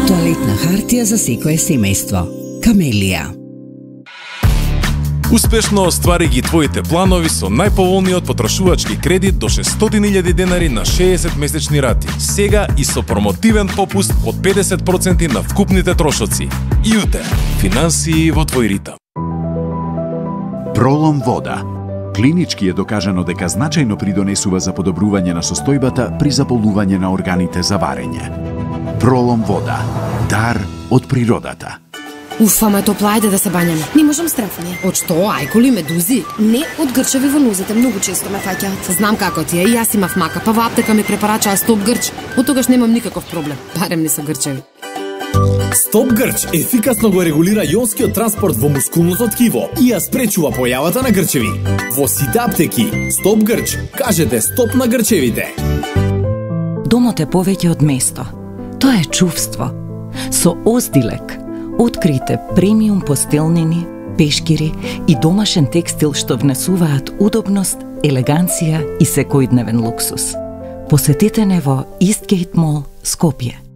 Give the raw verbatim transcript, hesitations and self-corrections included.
Тоалетна хартија за секое семејство. Камелија. Успешно оствари ги твоите планови со најповолниот потрошувачки кредит до шестстотини илјади денари на шеесет месечни рати. Сега и со промотивен попуст од педесет проценти на вкупните трошоци. ЮТЕ. Финансии во твој ритам. Пролом вода. Клинички е докажано дека значајно придонесува за подобрување на состојбата при заболување на органите за варење. Пролом вода. Дар од природата. Уф, ама е топла, ајде да се бањаме. Не можам страфни. Од што? Ајколи, медузи? Не, од грчеви во нозете, многу често ме фаќаат. Знам како ти е, и јас имав мака, па во аптека ми препарачаа Стоп Грч. Од тогаш немам никаков проблем, барем не со грчеви. Стоп Грч ефикасно го регулира јонскиот транспорт во мускулното ткиво и ја спречува појавата на грчеви. Во сите аптеки, Стоп Грч, кажете стоп на грчевите. Домот е повеќе од место. Тоа е чувство. Со Оздилек открите премиум постелнини, пешкири и домашен текстил што внесуваат удобност, елеганција и секојдневен луксус. Посетете не во Истгейт Мол, Скопје.